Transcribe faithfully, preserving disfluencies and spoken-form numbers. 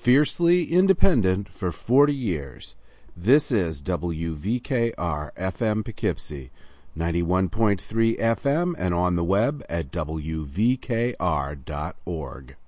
Fiercely independent for forty years. This is W V K R F M Poughkeepsie, ninety-one point three F M, and on the web at W V K R dot org.